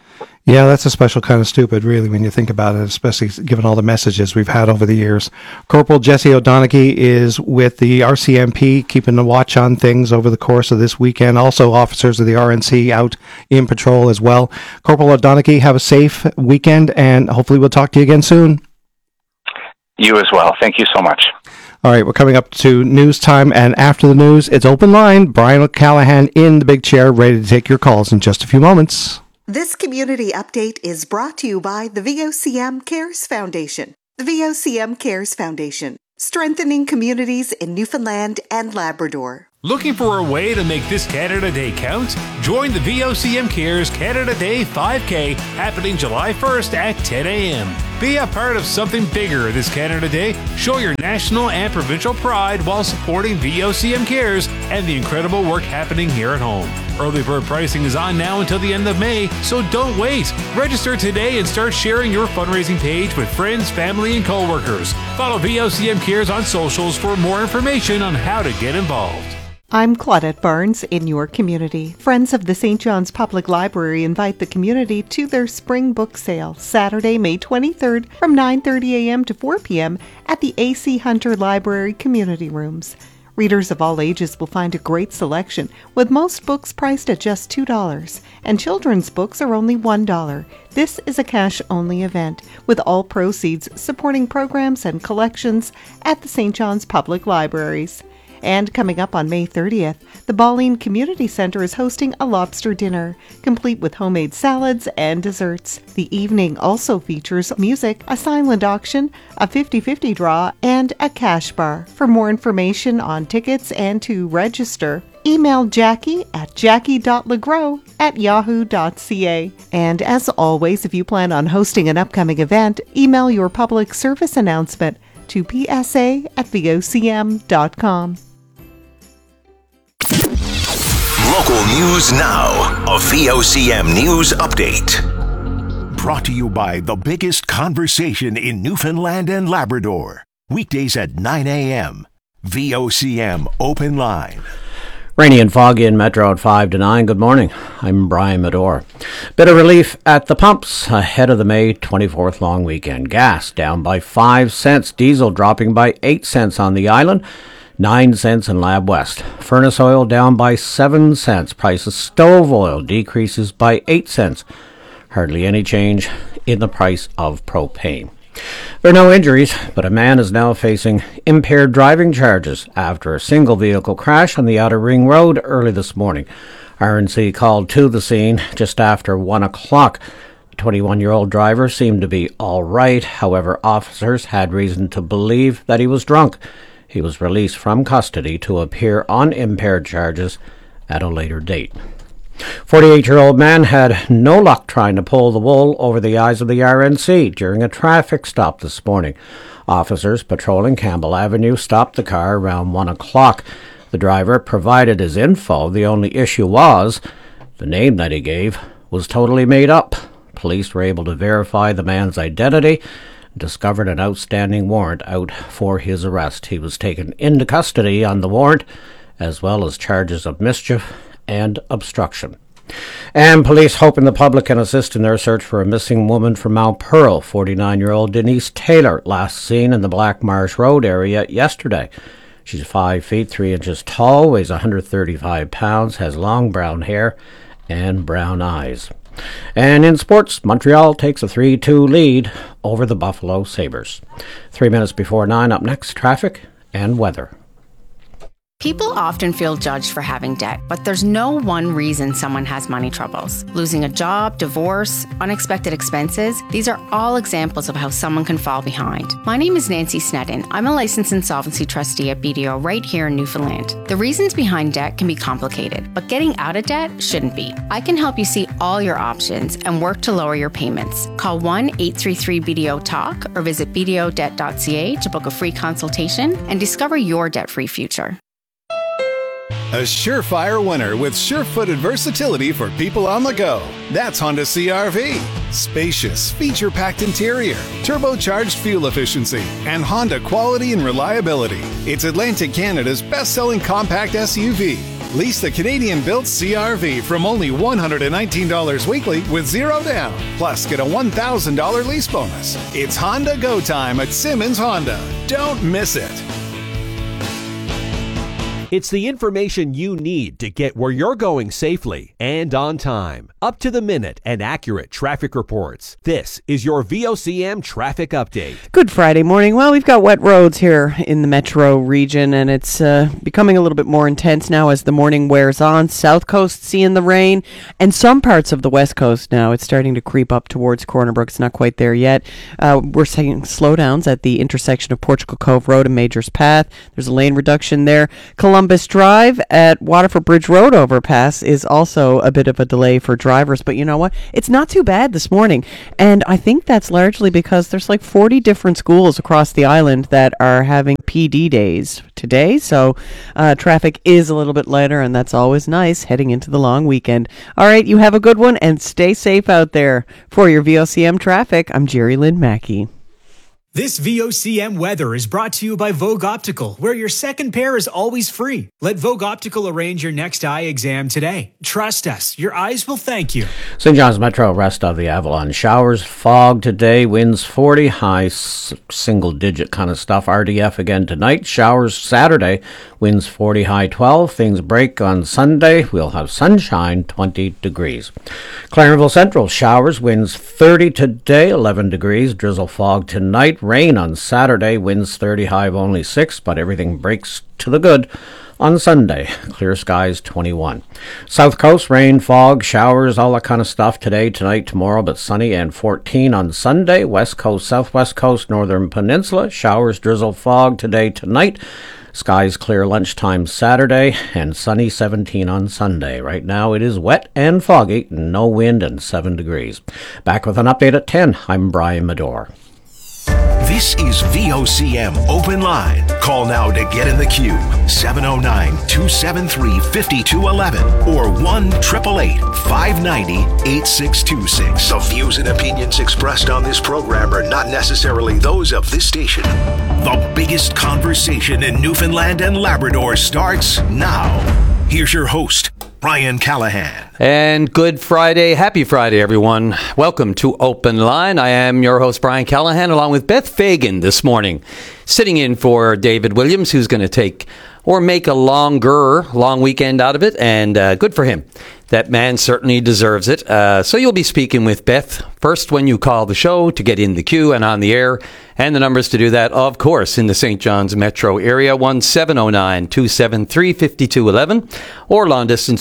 Speaker 2: Yeah, that's a special kind of stupid, really, when you think about it, especially given all the messages we've had over the years. Corporal Jesse O'Donoghue is with the RCMP, keeping a watch on things over the course of this weekend. Also, officers of the RNC out in patrol as well. Corporal O'Donoghue, have a safe weekend, and hopefully we'll talk to you again soon.
Speaker 4: You as well. Thank you so much.
Speaker 2: All right, we're coming up to news time, and after the news, it's open line. Brian O'Callaghan in the big chair, ready to take your calls in just a few moments.
Speaker 5: This community update is brought to you by the VOCM Cares Foundation. The VOCM Cares Foundation, strengthening communities in Newfoundland and Labrador.
Speaker 9: Looking for a way to make this Canada Day count? Join the VOCM Cares Canada Day 5K happening July 1st at 10 a.m. Be a part of something bigger this Canada Day. Show your national and provincial pride while supporting VOCM Cares and the incredible work happening here at home. Early bird pricing is on now until the end of May, so don't wait. Register today and start sharing your fundraising page with friends, family, and coworkers. Follow VOCM Cares on socials for more information on how to get involved.
Speaker 11: I'm Claudette Barnes in your community. Friends of the St. John's Public Library invite the community to their spring book sale, Saturday, May 23rd from 9:30 a.m. to 4 p.m. at the A.C. Hunter Library Community Rooms. Readers of all ages will find a great selection, with most books priced at just $2, and children's books are only $1. This is a cash-only event, with all proceeds supporting programs and collections at the St. John's Public Libraries. And coming up on May 30th, the Balleen Community Center is hosting a lobster dinner, complete with homemade salads and desserts. The evening also features music, a silent auction, a 50-50 draw, and a cash bar. For more information on tickets and to register, email Jackie at jackie.legros@yahoo.ca. And as always, if you plan on hosting an upcoming event, email your public service announcement to psa@vocm.com.
Speaker 13: Local news now. A VOCM news update. Brought to you by the biggest conversation in Newfoundland and Labrador. Weekdays at 9 a.m. VOCM Open Line.
Speaker 16: Rainy and foggy in Metro at 5 to 9. Good morning. I'm Brian Medore. Bit of relief at the pumps ahead of the May 24th long weekend. Gas down by 5 cents. Diesel dropping by 8 cents on the island. 9 cents in Lab West. Furnace oil down by 7 cents. Price of stove oil decreases by 8 cents. Hardly any change in the price of propane. There are no injuries, but a man is now facing impaired driving charges after a single vehicle crash on the Outer Ring Road early this morning. RNC called to the scene just after 1 o'clock. The 21-year-old driver seemed to be all right. However, officers had reason to believe that he was drunk. He was released from custody to appear on impaired charges at a later date. 48-year-old man had no luck trying to pull the wool over the eyes of the RNC during a traffic stop this morning. Officers patrolling Campbell Avenue stopped the car around 1 o'clock. The driver provided his info. The only issue was the name that he gave was totally made up. Police were able to verify the man's identity, discovered an outstanding warrant out for his arrest. He was taken into custody on the warrant, as well as charges of mischief and obstruction. And police hoping the public can assist in their search for a missing woman from Mount Pearl, 49-year-old Denise Taylor, last seen in the Black Marsh Road area yesterday. She's 5 feet 3 inches tall, weighs 135 pounds, has long brown hair and brown eyes. And in sports, Montreal takes a 3-2 lead over the Buffalo Sabres. 3 minutes before 9, up next, traffic and weather.
Speaker 7: People often feel judged for having debt, but there's no one reason someone has money troubles. Losing a job, divorce, unexpected expenses, these are all examples of how someone can fall behind. My name is Nancy Sneddon. I'm a licensed insolvency trustee at BDO right here in Newfoundland. The reasons behind debt can be complicated, but getting out of debt shouldn't be. I can help you see all your options and work to lower your payments. Call 1-833-BDO-TALK or visit bdodebt.ca to book a free consultation and discover your debt-free future.
Speaker 14: A surefire winner with sure-footed versatility for people on the go. That's Honda CR-V. Spacious, feature-packed interior, turbocharged fuel efficiency, and Honda quality and reliability. It's Atlantic Canada's best-selling compact SUV. Lease the Canadian-built CR-V from only $119 weekly with zero down. Plus, get a $1,000 lease bonus. It's Honda Go time at Simmons Honda. Don't miss it.
Speaker 15: It's the information you need to get where you're going safely and on time. Up to the minute and accurate traffic reports. This is your VOCM traffic update.
Speaker 12: Good Friday morning. Well, we've got wet roads here in the metro region, and it's becoming a little bit more intense now as the morning wears on. South Coast seeing the rain, and some parts of the West Coast now. It's starting to creep up towards Corner Brook. It's not quite there yet. We're seeing slowdowns at the intersection of Portugal Cove Road and Majors Path. There's a lane reduction there. Columbus Drive at Waterford Bridge Road overpass is also a bit of a delay for drivers, but you know what? It's not too bad this morning, and I think that's largely because there's like 40 different schools across the island that are having PD days today, so traffic is a little bit lighter, and that's always nice heading into the long weekend. All right, you have a good one, and stay safe out there. For your VOCM traffic, I'm Jerry Lynn Mackey.
Speaker 10: This VOCM weather is brought to you by Vogue Optical, where your second pair is always free. Let Vogue Optical arrange your next eye exam today. Trust us, your eyes will thank you.
Speaker 16: St. John's Metro, rest of the Avalon. Showers, fog today, winds 40, high single-digit kind of stuff. RDF again tonight. Showers Saturday, winds 40, high 12. Things break on Sunday. We'll have sunshine, 20 degrees. Clarenville Central, showers, winds 30 today, 11 degrees. Drizzle, fog tonight. Rain on Saturday, winds 30, high of only 6, but everything breaks to the good on Sunday. Clear skies, 21. South Coast, rain, fog, showers, all that kind of stuff today, tonight, tomorrow, but sunny and 14 on Sunday. West Coast, Southwest Coast, Northern Peninsula, showers, drizzle, fog today, tonight. Skies clear lunchtime Saturday and sunny 17 on Sunday. Right now it is wet and foggy, no wind and 7 degrees. Back with an update at 10. I'm Brian Medore.
Speaker 13: This is VOCM Open Line. Call now to get in the queue. 709-273-5211 or 1-888-590-8626. The views and opinions expressed on this program are not necessarily those of this station. The biggest conversation in Newfoundland and Labrador starts now. Here's your host, Brian Callahan.
Speaker 17: And good Friday. Happy Friday, everyone. Welcome to Open Line. I am your host, Brian Callahan, along with Beth Fagan this morning, sitting in for David Williams, who's going to take or make a long weekend out of it, and good for him. That man certainly deserves it. So you'll be speaking with Beth first when you call the show to get in the queue and on the air. And the numbers to do that, of course, in the St. John's metro area, 1-709-273-5211, or long distance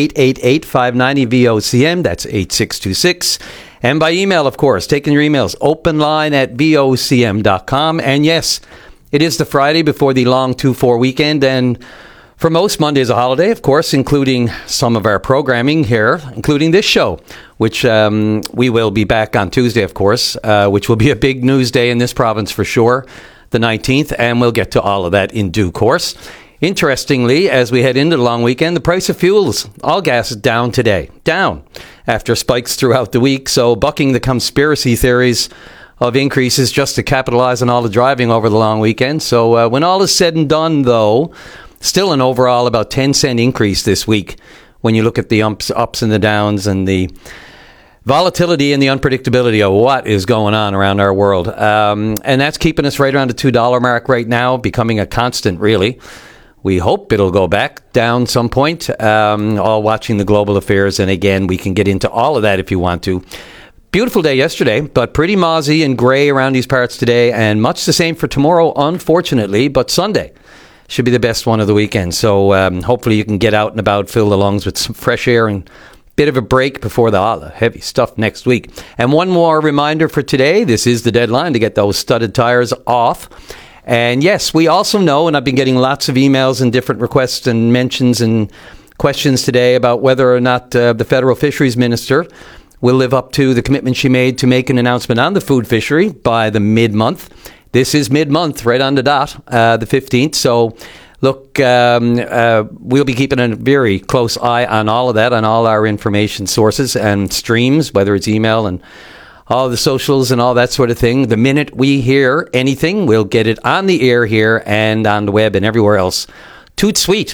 Speaker 17: 1-888-590-VOCM, that's 8626. And by email, of course, taking your emails, openline@vocm.com. And yes, it is the Friday before the long 2-4 weekend, and for most, Monday is a holiday, of course, including some of our programming here, including this show, which we will be back on Tuesday, of course, which will be a big news day in this province for sure, the 19th, and we'll get to all of that in due course. Interestingly, as we head into the long weekend, the price of fuels, all gas is down today, down after spikes throughout the week, so bucking the conspiracy theories of increases just to capitalize on all the driving over the long weekend. So when all is said and done, though, still an overall about 10-cent increase this week when you look at the ups and the downs and the volatility and the unpredictability of what is going on around our world. And that's keeping us right around the $2 mark right now, becoming a constant, really. We hope it'll go back down some point, all watching the global affairs. And again, we can get into all of that if you want to. Beautiful day yesterday, but pretty mozzy and gray around these parts today, and much the same for tomorrow, unfortunately, but Sunday should be the best one of the weekend. So hopefully you can get out and about, fill the lungs with some fresh air and bit of a break before the heavy stuff next week. And one more reminder for today, this is the deadline to get those studded tires off. And yes, we also know, and I've been getting lots of emails and different requests and mentions and questions today about whether or not the federal fisheries minister will live up to the commitment she made to make an announcement on the food fishery by the mid-month. This is mid-month, right on the dot, the 15th. So, look, we'll be keeping a very close eye on all of that, on all our information sources and streams, whether it's email and all the socials and all that sort of thing. The minute we hear anything, we'll get it on the air here and on the web and everywhere else. Toot sweet.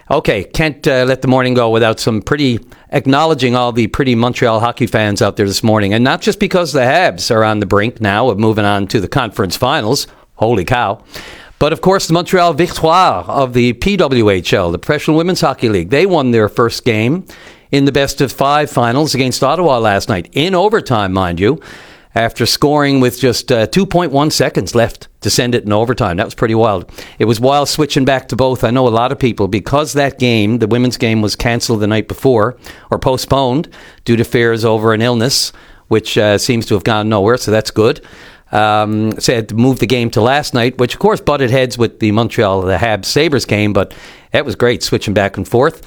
Speaker 17: Okay, can't let the morning go without some acknowledging all the pretty Montreal hockey fans out there this morning. And not just because the Habs are on the brink now of moving on to the conference finals. Holy cow. But of course, the Montreal Victoire of the PWHL, the Professional Women's Hockey League, they won their first game in the best of 5 finals against Ottawa last night, in overtime, mind you, after scoring with just 2.1 seconds left to send it in overtime. That was pretty wild. It was wild switching back to both. I know a lot of people, because that game, the women's game, was cancelled the night before, or postponed, due to fears over an illness, which seems to have gone nowhere, so that's good. So I had to move the game to last night, which of course butted heads with the Habs Sabres game, but it was great switching back and forth.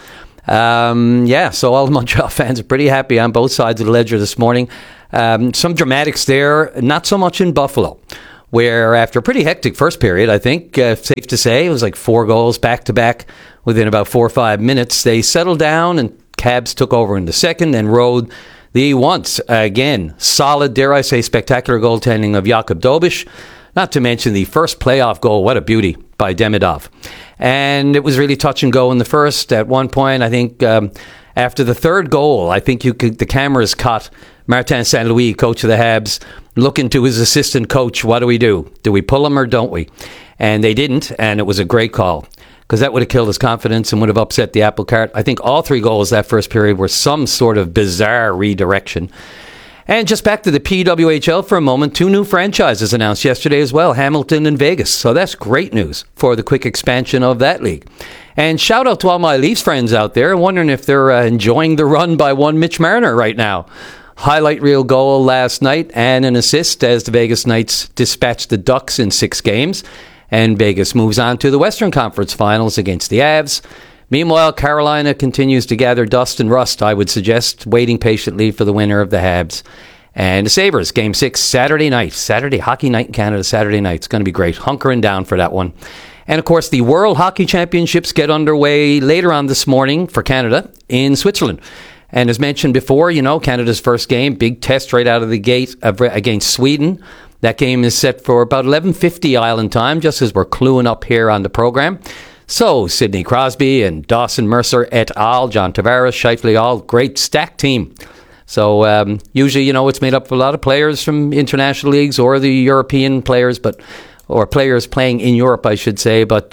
Speaker 17: So all the Montreal fans are pretty happy on both sides of the ledger this morning. Some dramatics there, not so much in Buffalo, where after a pretty hectic first period, I think, safe to say, it was like 4 goals back-to-back within about 4 or 5 minutes. They settled down and Habs took over in the second and rode the once again solid, dare I say, spectacular goaltending of Jakub Dobiš, not to mention the first playoff goal. What a beauty by Demidov. And it was really touch and go in the first. At one point, I think after the third goal, I think the cameras caught Martin St. Louis, coach of the Habs, looking to his assistant coach. What do we do? Do we pull him or don't we? And they didn't, and it was a great call, because that would have killed his confidence and would have upset the apple cart. I think all 3 goals that first period were some sort of bizarre redirection. And just back to the PWHL for a moment, 2 new franchises announced yesterday as well, Hamilton and Vegas. So that's great news for the quick expansion of that league. And shout out to all my Leafs friends out there, wondering if they're enjoying the run by one Mitch Marner right now. Highlight reel goal last night and an assist as the Vegas Knights dispatched the Ducks in 6 games. And Vegas moves on to the Western Conference Finals against the Avs. Meanwhile, Carolina continues to gather dust and rust, I would suggest, waiting patiently for the winner of the Habs and the Sabres. Game 6, Saturday night. Saturday, hockey night in Canada, Saturday night. It's going to be great. Hunkering down for that one. And, of course, the World Hockey Championships get underway later on this morning for Canada in Switzerland. And as mentioned before, Canada's first game, big test right out of the gate against Sweden. That game is set for about 11:50 Island time, just as we're cluing up here on the program. So, Sidney Crosby and Dawson Mercer et al., John Tavares, Scheifele, all great stacked team. So, usually, it's made up of a lot of players from international leagues or the European players, or players playing in Europe, I should say. But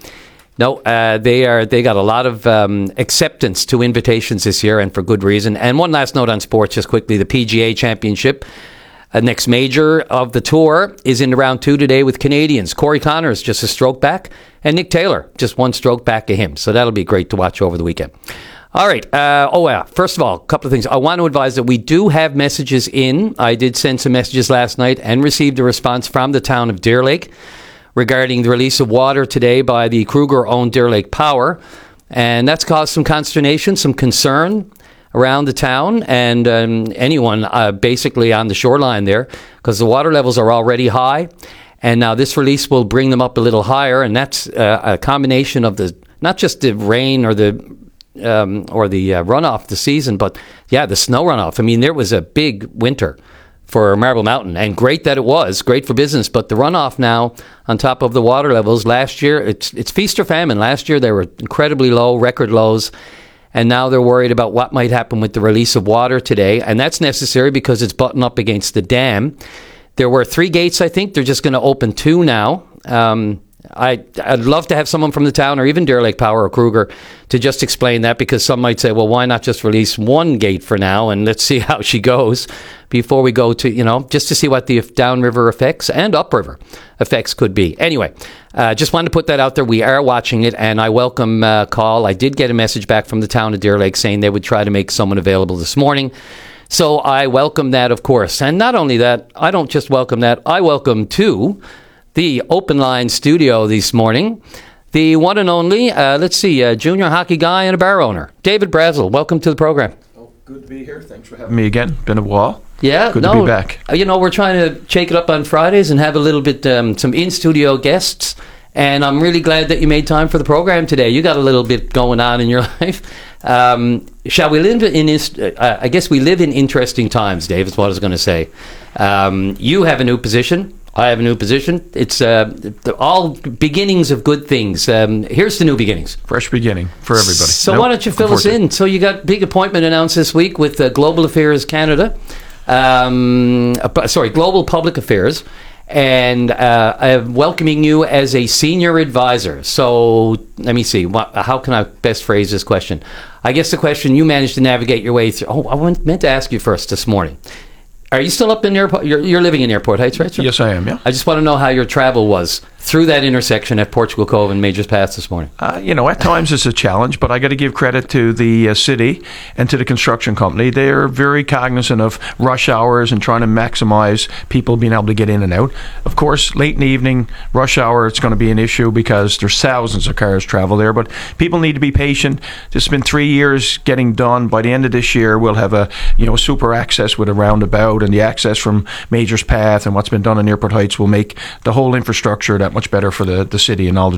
Speaker 17: they got a lot of acceptance to invitations this year, and for good reason. And one last note on sports, just quickly, the PGA Championship. Next major of the tour is in round 2 today with Canadians. Corey Connors just a stroke back, and Nick Taylor just 1 stroke back of him. So that'll be great to watch over the weekend. All right. First of all, a couple of things. I want to advise that we do have messages in. I did send some messages last night and received a response from the town of Deer Lake regarding the release of water today by the Kruger-owned Deer Lake Power. And that's caused some consternation, some concern around the town and anyone basically on the shoreline there, because the water levels are already high, and now this release will bring them up a little higher, and that's a combination of not just the rain or the runoff this season, but the snow runoff. I mean, there was a big winter for Marble Mountain, and great that it was, great for business, but the runoff now on top of the water levels last year, it's feast or famine. Last year they were incredibly low, record lows. And now they're worried about what might happen with the release of water today. And that's necessary because it's buttoned up against the dam. There were 3 gates, I think. They're just going to open 2 now. I'd love to have someone from the town or even Deer Lake Power or Kruger to just explain that, because some might say, well, why not just release 1 gate for now and let's see how she goes before we go to, just to see what the downriver effects and upriver effects could be. Anyway, just wanted to put that out there. We are watching it, and I welcome call. I did get a message back from the town of Deer Lake saying they would try to make someone available this morning. So I welcome that, of course. And not only that, I don't just welcome that, I welcome to the Open Line studio this morning the one and only, junior hockey guy and a bar owner, David Brazel. Welcome to the program.
Speaker 1: Oh, good to be here. Thanks for having me again. Been a while.
Speaker 17: Yeah,
Speaker 1: good to be back.
Speaker 17: We're trying to shake it up on Fridays and have a little bit some in-studio guests. And I'm really glad that you made time for the program today. You got a little bit going on in your life. Shall we live in? I guess we live in interesting times, Dave. Is what I was going to say. You have a new position. I have a new position. It's all beginnings of good things. Here's the new beginnings.
Speaker 1: Fresh beginning for everybody.
Speaker 17: So why don't you fill us in? So you got big appointment announced this week with Global Affairs Canada. Global Public Affairs. And I'm welcoming you as a senior advisor. So let me see. How can I best phrase this question? I guess the question you managed to navigate your way through. I meant to ask you first this morning. Are you still up in Airport? You're living in Airport Heights, right, sir?
Speaker 1: Yes, I am, yeah.
Speaker 17: I just want to know how your travel was through that intersection at Portugal Cove and Majors Pass this morning.
Speaker 1: At times it's a challenge, but I got to give credit to the city and to the construction company. They're very cognizant of rush hours and trying to maximize people being able to get in and out. Of course, late in the evening, rush hour, it's going to be an issue because there's thousands of cars travel there, but people need to be patient. This has been 3 years getting done. By the end of this year, we'll have a super access with a roundabout, and the access from Majors Path and what's been done in Airport Heights will make the whole infrastructure that much better for the city and all the